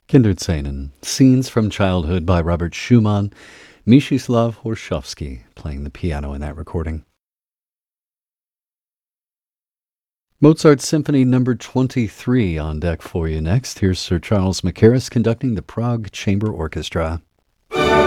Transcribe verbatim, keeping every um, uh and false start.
Kinderszenen, Scenes from Childhood by Robert Schumann, Mstislav Horshovsky playing the piano in that recording. Mozart Symphony Number twenty-three on deck for you next. Here's Sir Charles Mackerras conducting the Prague Chamber Orchestra.